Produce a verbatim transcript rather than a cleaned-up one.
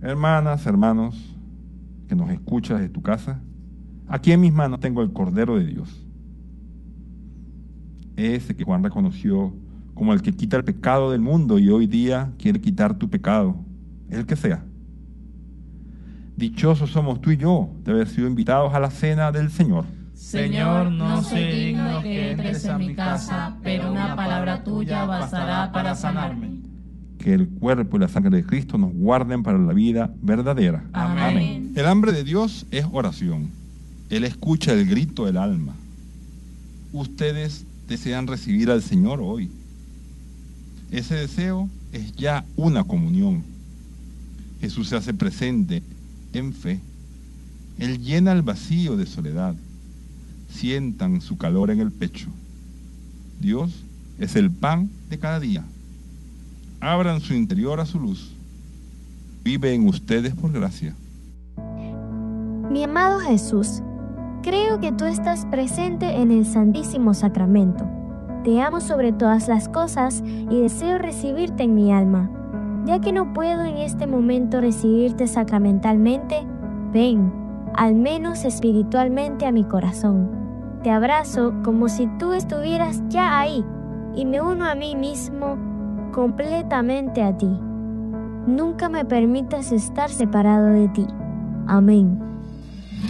Hermanas, hermanos, que nos escuchas de tu casa, aquí en mis manos tengo el Cordero de Dios. Ese que Juan reconoció como el que quita el pecado del mundo y hoy día quiere quitar tu pecado, el que sea. Dichosos somos tú y yo de haber sido invitados a la cena del Señor. Señor, no soy digno que entres en mi casa, pero una palabra tuya bastará para sanarme. Que el cuerpo y la sangre de Cristo nos guarden para la vida verdadera. Amén. Amén. El hambre de Dios es oración. Él escucha el grito del alma. Ustedes desean recibir al Señor hoy. Ese deseo es ya una comunión. Jesús se hace presente en fe. Él llena el vacío de soledad. Sientan su calor en el pecho. Dios es el pan de cada día. Abran su interior a su luz. Vive en ustedes por gracia. Mi amado Jesús, creo que tú estás presente en el Santísimo Sacramento. Te amo sobre todas las cosas y deseo recibirte en mi alma. Ya que no puedo en este momento recibirte sacramentalmente, ven, al menos espiritualmente, a mi corazón. Te abrazo como si tú estuvieras ya ahí y me uno a mí mismo completamente a ti. Nunca me permitas estar separado de ti. Amén.